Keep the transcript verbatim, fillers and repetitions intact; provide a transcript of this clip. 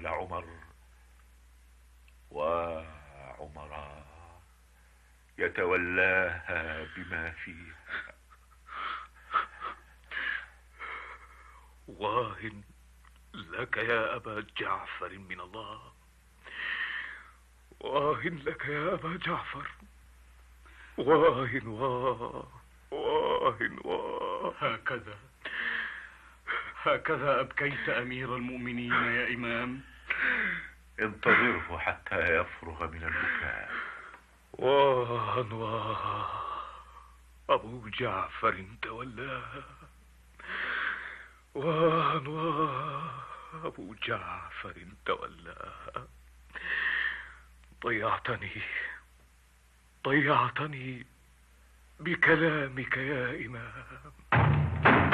قال عمر: وعمر يتولاها بما فيها. واه لك يا أبا جعفر من الله، واه لك يا أبا جعفر، واه واه واه واه. هكذا هكذا أبكيت أمير المؤمنين يا إمام؟ انتظره حتى يفرغ من البكاء. واه واه، أبو جعفر تولاها. واه واه، أبو جعفر تولاها. ضيعتني ضيعتني بكلامك يا إمام.